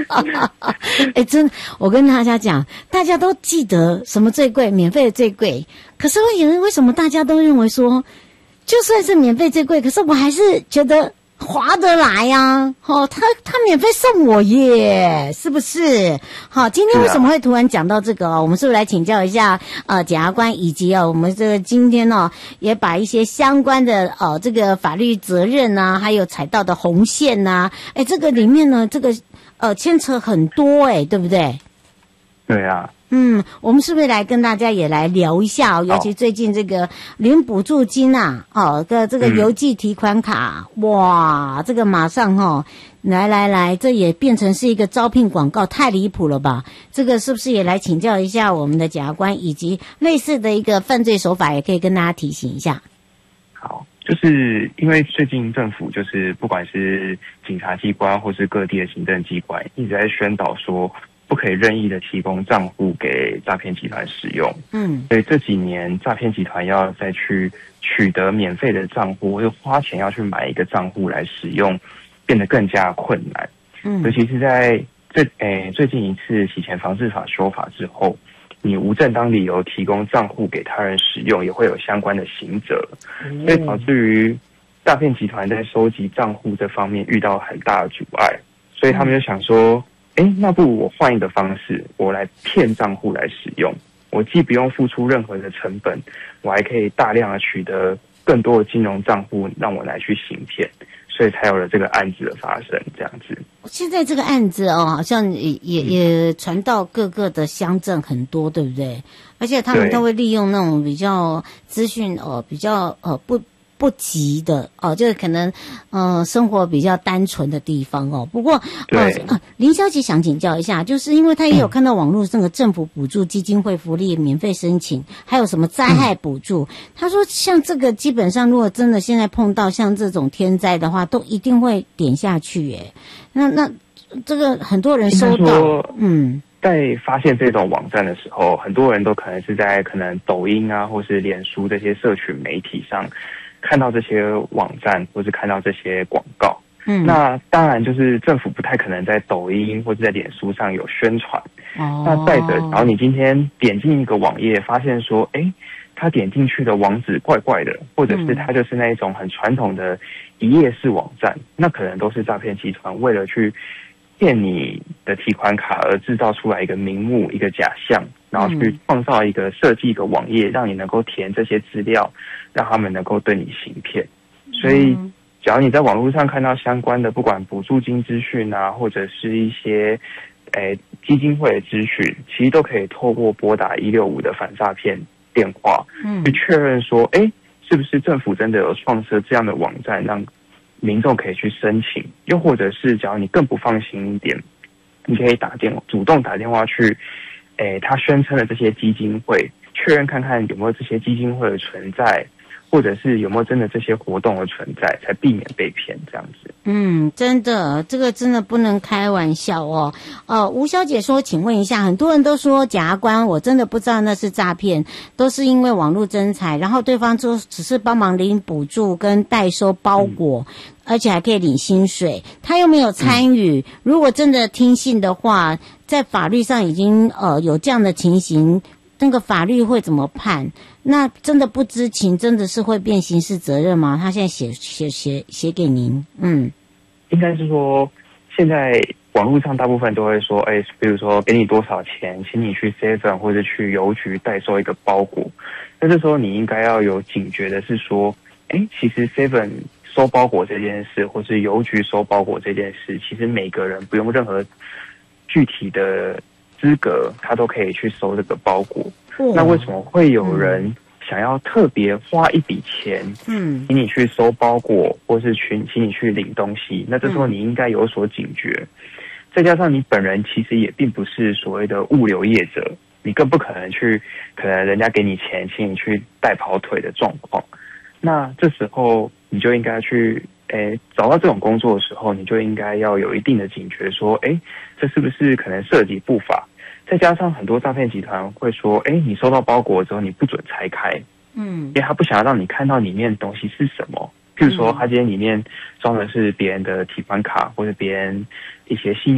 哎，真，我跟大家讲，大家都记得什么最贵，免费的最贵。可是为什么大家都认为说，就算是免费最贵，可是我还是觉得划得来呀、哦，他免费送我耶，是不是？好，今天为什么会突然讲到这个哦？我们是不是来请教一下检察官，以及我们这个今天也把一些相关的这个法律责任啊，还有踩到的红线啊，哎，这个里面呢，这个牵扯很多对不对？ 对啊。 我们是不是来跟大家也来聊一下尤其最近这个领补助金啊，这个邮寄提款卡，哇，这个马上来，这也变成是一个招聘广告，太离谱了吧？这个是不是也来请教一下我们的检察官，以及类似的一个犯罪手法，也可以跟大家提醒一下？ 好，就是因为最近政府就是不管是警察机关或是各地的行政机关，一直在宣导说，不可以任意的提供账户给诈骗集团使用。所以这几年诈骗集团要再去取得免费的账户，或者花钱要去买一个账户来使用，变得更加困难。尤其是在最近一次洗钱防治法修法之后，你无正当理由提供账户给他人使用，也会有相关的刑责，所以导致于诈骗集团在收集账户这方面遇到很大的阻碍，所以他们就想说，那不我换一个方式，我来骗账户来使用，我既不用付出任何的成本，我还可以大量的取得更多的金融账户让我来去行骗，所以才有了这个案子的发生，这样子。 现在这个案子好像也传到各个的乡镇很多，对不对？而且他们都会利用那种比较资讯比较不急的就是可能生活比较单纯的地方不过林小姐想请教一下，就是因为她也有看到网络那个政府补助基金会福利免费申请，还有什么灾害补助，她说像这个基本上如果真的现在碰到像这种天灾的话，都一定会点下去耶。那这个很多人收到在发现这种网站的时候，很多人都可能是在可能抖音啊或是脸书这些社群媒体上看到这些网站或是看到这些广告，那当然就是政府不太可能在抖音或者在脸书上有宣传。那再者，然后你今天点进一个网页，发现说，他点进去的网址怪怪的，或者是他就是那一种很传统的一页式网站，那可能都是诈骗集团为了去骗你的提款卡而制造出来一个名目、一个假象，然后去创造一个设计一个网页，让你能够填这些资料，让他们能够对你行骗。所以只要你在网络上看到相关的不管补助金资讯啊，或者是一些基金会的资讯，其实都可以透过拨打165的反诈骗电话去确认说，是不是政府真的有创设这样的网站让民众可以去申请，又或者是只要你更不放心一点，你可以主动打电话去他宣称的这些基金会，确认看看有没有这些基金会的存在，或者是有没有真的这些活动的存在，才避免被骗这样子。 真的，这个真的不能开玩笑吴小姐说，请问一下，很多人都说检察官，我真的不知道那是诈骗，都是因为网络征才，然后对方就只是帮忙领补助跟代收包裹，而且还可以领薪水，他又没有参与。如果真的听信的话，在法律上已经有这样的情形，那个法律会怎么判？那真的不知情，真的是会变刑事责任吗？他现在写给您， 应该是说，现在网络上大部分都会说，比如说给你多少钱，请你去 7 或者去邮局代收一个包裹。那这时候你应该要有警觉的是说，其实 7收包裹这件事，或是邮局收包裹这件事，其实每个人不用任何具体的资格，他都可以去收这个包裹。那为什么会有人想要特别花一笔钱，请你去收包裹，或是请你去领东西？那这时候你应该有所警觉。再加上你本人其实也并不是所谓的物流业者，你更不可能可能人家给你钱，请你去带跑腿的状况。那这时候你就应该去，找到这种工作的时候，你就应该要有一定的警觉，说，这是不是可能涉及不法？再加上很多诈骗集团会说，你收到包裹之后你不准拆开，因为他不想要让你看到里面的东西是什么。譬如说，他今天里面装的是别人的提款卡，或者别人一些信用